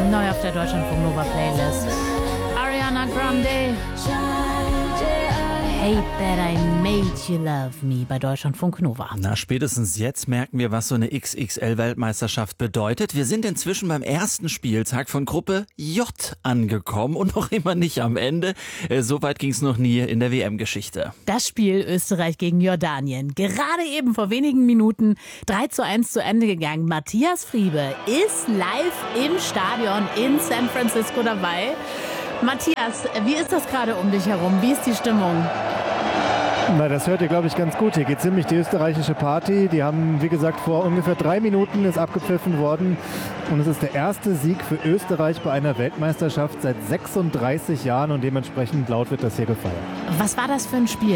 Neu auf der Deutschlandfunk Nova Playlist. Ariana Grande. Hate that I made you love me bei Deutschlandfunk Nova. Na, spätestens jetzt merken wir, was so eine XXL-Weltmeisterschaft bedeutet. Wir sind inzwischen beim ersten Spieltag von Gruppe J angekommen und noch immer nicht am Ende. So weit ging es noch nie in der WM-Geschichte. Das Spiel Österreich gegen Jordanien. Gerade eben vor wenigen Minuten 3:1 zu Ende gegangen. Matthias Friebe ist live im Stadion in San Francisco dabei. Matthias, wie ist das gerade um dich herum? Wie ist die Stimmung? Na, das hört ihr, glaube ich, ganz gut. Hier geht ziemlich die österreichische Party. Die haben, wie gesagt, vor ungefähr 3 Minuten ist abgepfiffen worden. Und es ist der erste Sieg für Österreich bei einer Weltmeisterschaft seit 36 Jahren. Und dementsprechend laut wird das hier gefeiert. Was war das für ein Spiel?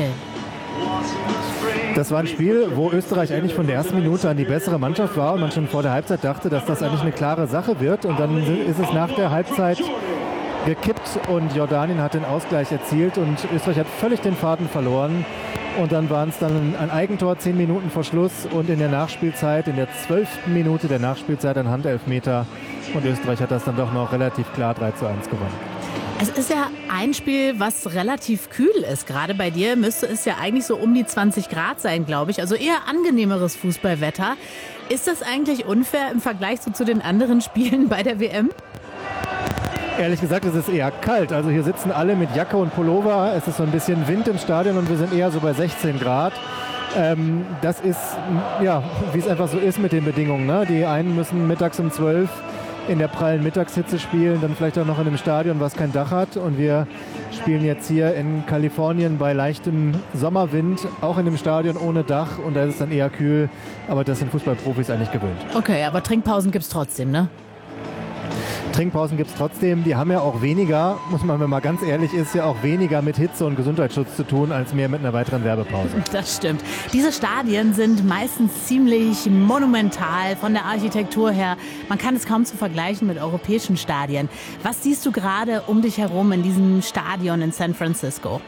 Das war ein Spiel, wo Österreich eigentlich von der ersten Minute an die bessere Mannschaft war und man schon vor der Halbzeit dachte, dass das eigentlich eine klare Sache wird. Und dann ist es nach der Halbzeit gekippt und Jordanien hat den Ausgleich erzielt und Österreich hat völlig den Faden verloren. Und dann waren es dann ein Eigentor 10 Minuten vor Schluss und in der Nachspielzeit, in der 12. Minute der Nachspielzeit ein Handelfmeter. Und Österreich hat das dann doch noch relativ klar 3:1 gewonnen. Es ist ja ein Spiel, was relativ kühl ist. Gerade bei dir müsste es ja eigentlich so um die 20 Grad sein, glaube ich. Also eher angenehmeres Fußballwetter. Ist das eigentlich unfair im Vergleich zu den anderen Spielen bei der WM? Ehrlich gesagt, es ist eher kalt. Also hier sitzen alle mit Jacke und Pullover. Es ist so ein bisschen Wind im Stadion und wir sind eher so bei 16 Grad. Das ist, ja, wie es einfach so ist mit den Bedingungen. Ne? Die einen müssen mittags um 12 in der prallen Mittagshitze spielen, dann vielleicht auch noch in einem Stadion, was kein Dach hat. Und wir spielen jetzt hier in Kalifornien bei leichtem Sommerwind, auch in einem Stadion ohne Dach. Und da ist es dann eher kühl. Aber das sind Fußballprofis eigentlich gewöhnt. Okay, aber Trinkpausen gibt es trotzdem, ne? Trinkpausen gibt es trotzdem. Die haben ja auch weniger, muss man, wenn man ganz ehrlich ist, ja auch weniger mit Hitze und Gesundheitsschutz zu tun, als mehr mit einer weiteren Werbepause. Das stimmt. Diese Stadien sind meistens ziemlich monumental von der Architektur her. Man kann es kaum zu vergleichen mit europäischen Stadien. Was siehst du gerade um dich herum in diesem Stadion in San Francisco?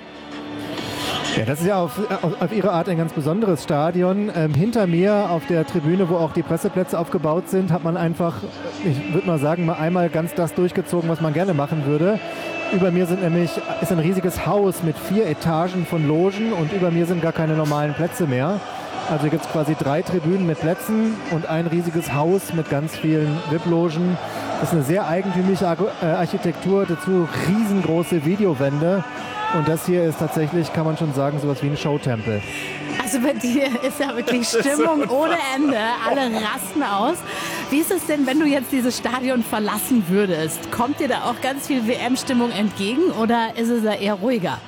Ja, das ist ja auf ihre Art ein ganz besonderes Stadion. Hinter mir auf der Tribüne, wo auch die Presseplätze aufgebaut sind, hat man einfach, ich würde mal sagen, mal einmal ganz das durchgezogen, was man gerne machen würde. Über mir ist ein riesiges Haus mit 4 Etagen von Logen und über mir sind gar keine normalen Plätze mehr. Also hier gibt es quasi 3 Tribünen mit Plätzen und ein riesiges Haus mit ganz vielen VIP-Logen. Das ist eine sehr eigentümliche Architektur, dazu riesengroße Videowände. Und das hier ist tatsächlich, kann man schon sagen, sowas wie ein Showtempel. Also bei dir ist ja wirklich Stimmung ohne Ende. Alle rasten aus. Wie ist es denn, wenn du jetzt dieses Stadion verlassen würdest? Kommt dir da auch ganz viel WM-Stimmung entgegen oder ist es da eher ruhiger?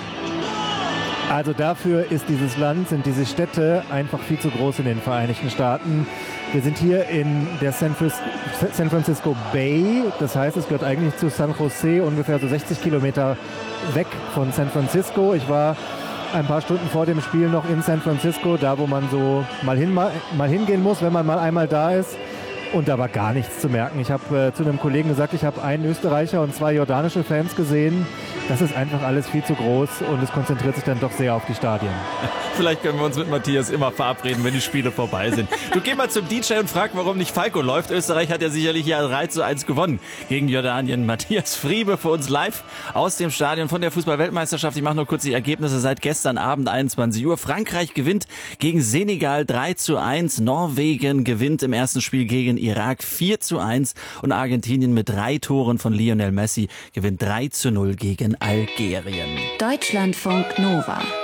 Also dafür ist dieses Land, sind diese Städte einfach viel zu groß in den Vereinigten Staaten. Wir sind hier in der San Francisco Bay. Das heißt, es gehört eigentlich zu San Jose, ungefähr so 60 Kilometer weg von San Francisco. Ich war ein paar Stunden vor dem Spiel noch in San Francisco, da wo man so mal hingehen muss, wenn man mal einmal da ist. Und da war gar nichts zu merken. Ich habe zu einem Kollegen gesagt, ich habe einen Österreicher und 2 jordanische Fans gesehen. Das ist einfach alles viel zu groß und es konzentriert sich dann doch sehr auf die Stadien. Vielleicht können wir uns mit Matthias immer verabreden, wenn die Spiele vorbei sind. Du geh mal zum DJ und frag, warum nicht Falco läuft. Österreich hat ja sicherlich hier 3:1 gewonnen gegen Jordanien. Matthias Friebe für uns live aus dem Stadion von der Fußball-Weltmeisterschaft. Ich mache nur kurz die Ergebnisse seit gestern Abend 21 Uhr. Frankreich gewinnt gegen Senegal 3:1. Norwegen gewinnt im ersten Spiel gegen Irak 4:1. Und Argentinien mit 3 Toren von Lionel Messi gewinnt 3:0 gegen Algerien. Deutschlandfunk Nova.